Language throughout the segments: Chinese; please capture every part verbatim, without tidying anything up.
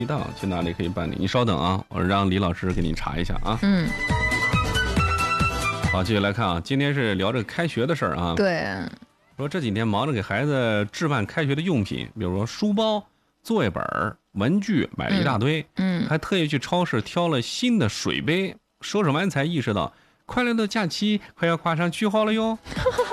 档去哪里可以办理？你稍等啊，我让李老师给你查一下啊。 嗯， 好，继续来看啊，今天是聊这个开学的事儿啊。 对， 说这几天忙着给孩子置办开学的用品，比如说书包、作业本、文具，买了一大堆。 嗯， 还特意去超市挑了新的水杯。收拾完才意识到，快乐的假期快要画上句号了哟。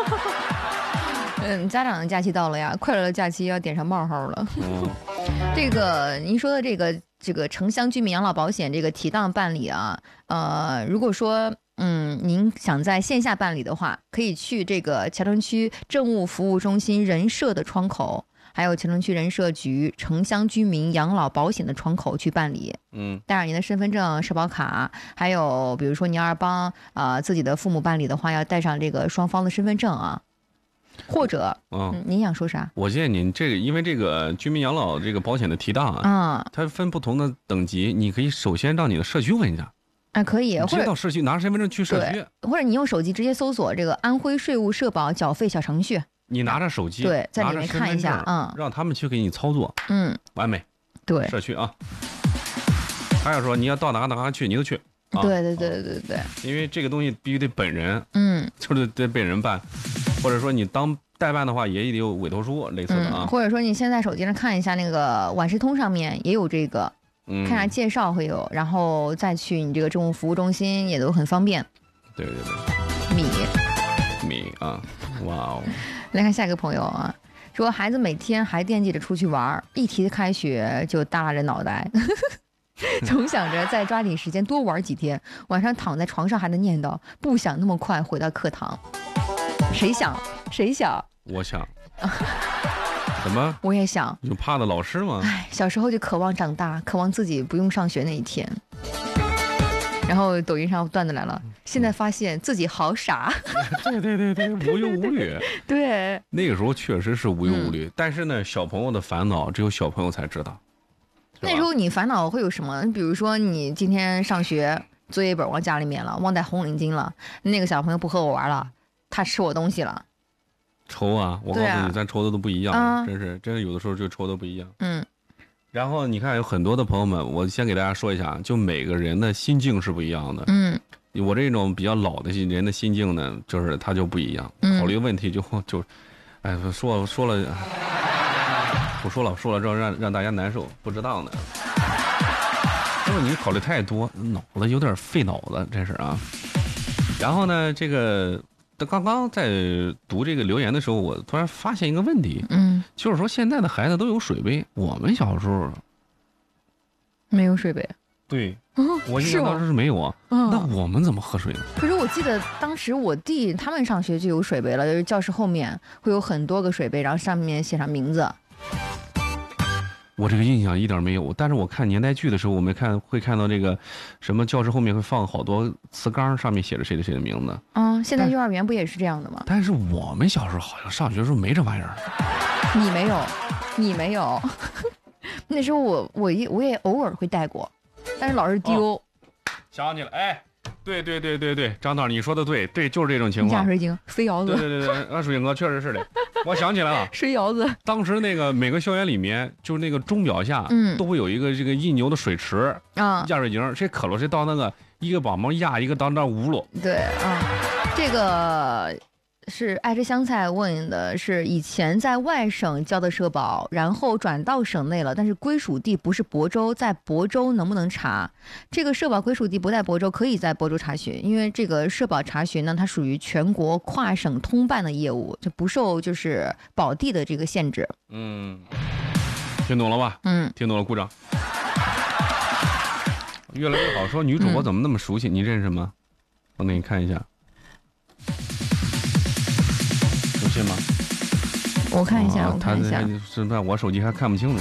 嗯，家长的假期到了呀，快乐的假期要点上冒号了。 嗯， 这个您说的这个这个城乡居民养老保险这个提档办理啊，呃，如果说嗯您想在线下办理的话，可以去这个桥城区政务服务中心人社的窗口，还有桥城区人社局城乡居民养老保险的窗口去办理。 嗯， 带上您的身份证、社保卡，还有比如说您要是帮啊、呃、自己的父母办理的话，要带上这个双方的身份证啊。或者， 嗯， 嗯您想说啥？ 我建议您这个，因为这个居民养老这个保险的提档啊， 啊、 它分不同的等级，你可以首先让你的社区问一下。 啊，可以， 你或者直接到社区拿着身份证去社区， 或者你用手机直接搜索这个安徽税务社保缴费小程序， 你拿着手机， 对，在里面看一下，嗯， 让他们去给你操作， 嗯， 完美。 对， 社区啊，还有说你要到哪哪去，你都去。啊、 对对对对对对， 因为这个东西必须得本人， 嗯， 就是得本人办，或者说你当代办的话，也得有委托书类似的啊、 嗯。或者说你先在手机上看一下那个万事通上面也有这个， 嗯， 看下介绍会有，然后再去你这个政务服务中心也都很方便。 对对对， 米米啊，哇哦！ 来看下一个朋友啊，说孩子每天还惦记着出去玩，一提开学就耷拉着脑袋。总想着再抓紧时间多玩几天，晚上躺在床上还能念叨不想那么快回到课堂。谁想谁想？ 我想，怎么？ 我也想。 有怕的老师吗？ 哎，小时候就渴望长大，渴望自己不用上学那一天。然后抖音上段子来了，现在发现自己好傻。 对对对对，无忧无虑。 对， 那个时候确实是无忧无虑，嗯、但是呢，小朋友的烦恼只有小朋友才知道。 那时候你烦恼会有什么？比如说你今天上学作业本忘家里面了，忘带红领巾了，那个小朋友不和我玩了，他吃我东西了。 愁啊！我告诉你， 啊、 咱愁的都不一样， 啊、 真是真是有的时候就愁的不一样。 嗯。 然后你看，有很多的朋友们，我先给大家说一下，就每个人的心境是不一样的。 嗯。 我这种比较老的人的心境呢，就是他就不一样， 嗯、 考虑问题就就，哎，说说了。不说了，说了之后让让大家难受，不值当的。因为你考虑太多，脑子有点费脑子，真是啊。然后呢，这个刚刚在读这个留言的时候，我突然发现一个问题， 嗯， 就是说现在的孩子都有水杯，我们小时候没有水杯。 对， 哦、 我印象当时是没有啊。 嗯、 那我们怎么喝水呢？ 可是我记得当时我弟他们上学就有水杯了，就是教室后面会有很多个水杯，然后上面写上名字。 我这个印象一点没有，但是我看年代剧的时候，我们看会看到这个，什么教室后面会放好多瓷缸，上面写着谁的谁的名字。 嗯，现在幼儿园不也是这样的吗？ 但是我们小时候好像上学的时候没这玩意儿。 你没有，你没有。那时候我我也我也偶尔会带过，但是老是丢。 哦、想起来，哎。对对对对对，张导你说的对，对，就是这种情况。 压水井、飞窑子。 对对对对，啊，水晶哥确实是的。我想起来了， 水窑子。 当时那个每个校园里面，就是那个钟表下， 嗯， 都会有一个这个印牛的水池啊， 压水井，谁渴了谁到那个一个帮忙压，一个到那捂了。 对啊，这个。是爱吃香菜问的是以前在外省交的社保，然后转到省内了，但是归属地不是亳州，在亳州能不能查？这个社保归属地不在亳州，可以在亳州查询，因为这个社保查询呢，它属于全国跨省通办的业务，就不受就是保地的这个限制。 嗯，听懂了吧？ 嗯， 听懂了，鼓掌。越来越好，说女主播怎么那么熟悉？嗯、你认识吗？我给你看一下。是吗？ 我看一下， 哦、 我看一下。 是在我手机还看不清楚。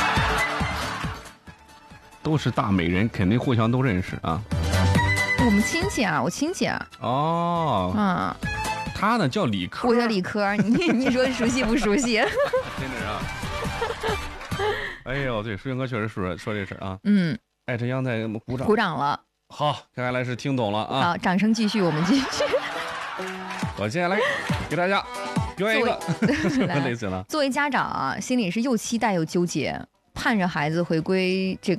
都是大美人，肯定互相都认识啊。 我们亲戚啊，我亲戚啊。 哦。 啊。 他呢叫李科。 我叫李科，你你说熟悉不熟悉？ 真的啊。哎呦，对，舒云哥确实说说这事啊。 嗯。 爱吃香菜，鼓掌。 鼓掌了。 好，看来是听懂了啊。 好，掌声继续，我们继续。 我接下来给大家表演一个，累死了。 作为家长啊，心里是又期待又纠结。 盼着孩子回归这